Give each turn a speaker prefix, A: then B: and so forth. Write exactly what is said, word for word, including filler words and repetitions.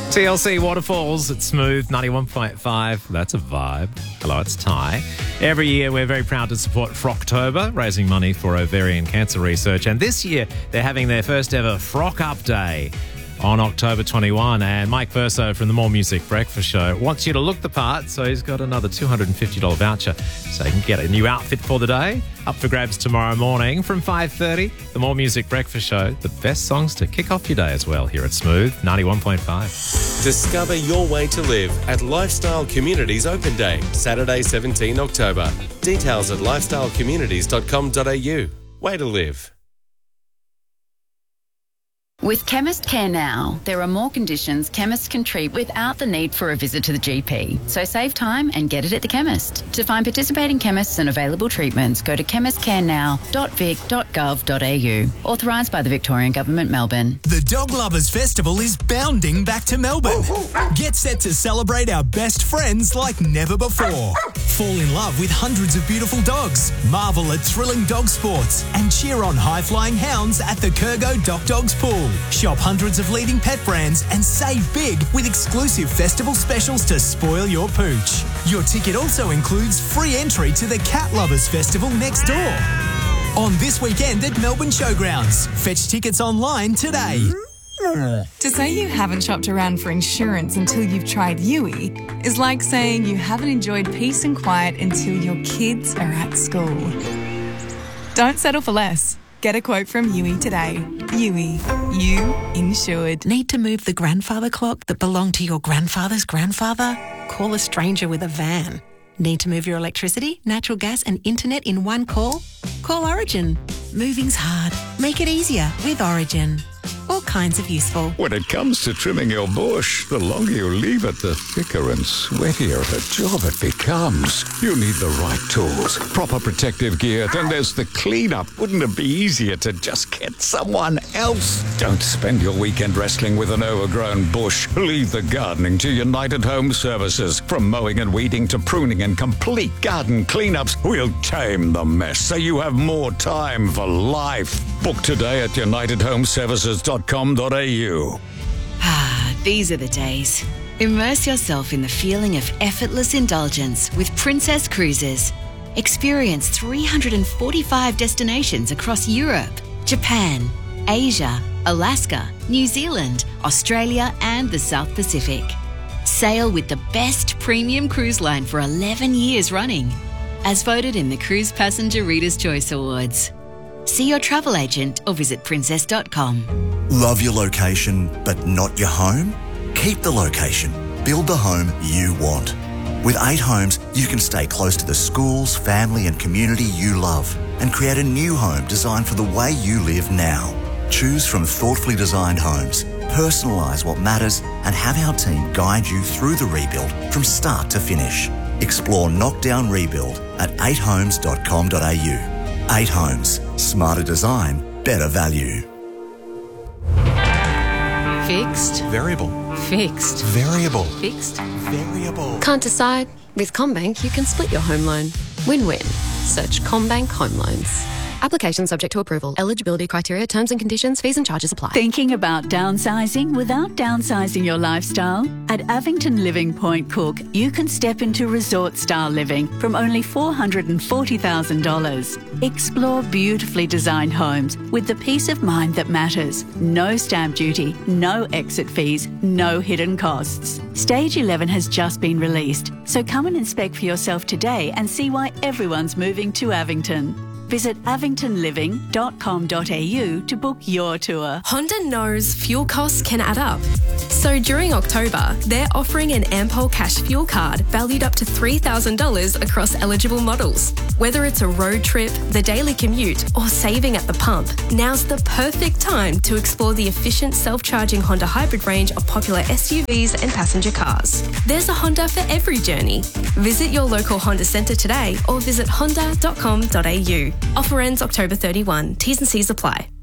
A: T L C Waterfalls at Smooth ninety-one point five. That's a vibe. Hello, it's Ty. Every year we're very proud to support Frocktober, raising money for ovarian cancer research. And this year they're having their first ever Frock Up Day on October twenty-first. And Mike Verso from the More Music Breakfast Show wants you to look the part, so he's got another two hundred fifty dollars voucher so you can get a new outfit for the day. Up for grabs tomorrow morning from five thirty. The More Music Breakfast Show, the best songs to kick off your day as well here at Smooth ninety-one point five.
B: Discover your way to live at Lifestyle Communities Open Day, Saturday seventeenth October. Details at lifestyle communities dot com dot a u. Way to live.
C: With Chemist Care Now, there are more conditions chemists can treat without the need for a visit to the G P. So save time and get it at the chemist. To find participating chemists and available treatments, go to chemist care now dot vic dot gov dot a u. Authorised by the Victorian Government, Melbourne.
D: The Dog Lovers Festival is bounding back to Melbourne. Get set to celebrate our best friends like never before. Fall in love with hundreds of beautiful dogs. Marvel at thrilling dog sports and cheer on high-flying hounds at the Kurgo Doc Dogs Pool. Shop hundreds of leading pet brands and save big with exclusive festival specials to spoil your pooch. Your ticket also includes free entry to the Cat Lovers Festival next door. On this weekend at Melbourne Showgrounds. Fetch tickets online today.
E: To say you haven't shopped around for insurance until you've tried Yui is like saying you haven't enjoyed peace and quiet until your kids are at school. Don't settle for less. Get a quote from Yui today. Yui, you insured.
F: Need to move the grandfather clock that belonged to your grandfather's grandfather? Call a stranger with a van. Need to move your electricity, natural gas and internet in one call? Call Origin. Moving's hard. Make it easier with Origin. All kinds of useful.
G: When it comes to trimming your bush, the longer you leave it, the thicker and sweatier a job it becomes. You need the right tools, proper protective gear, then there's the cleanup. Wouldn't it be easier to just get someone else? Don't spend your weekend wrestling with an overgrown bush. Leave the gardening to United Home Services. From mowing and weeding to pruning and complete garden cleanups, we'll tame the mess so you have more time for life. Book today at united home services dot com dot a u.
H: Ah, these are the days. Immerse yourself in the feeling of effortless indulgence with Princess Cruises. Experience three hundred forty-five destinations across Europe, Japan, Asia, Alaska, New Zealand, Australia and the South Pacific. Sail with the best premium cruise line for eleven years running, as voted in the Cruise Passenger Reader's Choice Awards. See your travel agent or visit princess dot com.
I: Love your location, but not your home? Keep the location. Build the home you want. With eight Homes, you can stay close to the schools, family and community you love and create a new home designed for the way you live now. Choose from thoughtfully designed homes, personalise what matters and have our team guide you through the rebuild from start to finish. Explore Knockdown Rebuild at eight homes dot com dot a u. eight Homes. Smarter design, better value.
J: Fixed.
K: Variable.
J: Fixed.
K: Variable.
J: Fixed.
K: Variable.
J: Can't decide? With CommBank, you can split your home loan. Win-win. Search CommBank Home Loans. Application subject to approval. Eligibility criteria, terms and conditions, fees and charges apply.
L: Thinking about downsizing without downsizing your lifestyle? At Avington Living Point Cook, you can step into resort-style living from only four hundred forty thousand dollars. Explore beautifully designed homes with the peace of mind that matters. No stamp duty, no exit fees, no hidden costs. Stage eleven has just been released, so come and inspect for yourself today and see why everyone's moving to Avington. Visit avington living dot com dot a u to book your tour.
M: Honda knows fuel costs can add up. So during October, they're offering an Ampol Cash fuel card valued up to three thousand dollars across eligible models. Whether it's a road trip, the daily commute, or saving at the pump, now's the perfect time to explore the efficient self-charging Honda hybrid range of popular S U Vs and passenger cars. There's a Honda for every journey. Visit your local Honda centre today or visit honda dot com dot a u. Offer ends October thirty-first. T's and C's apply.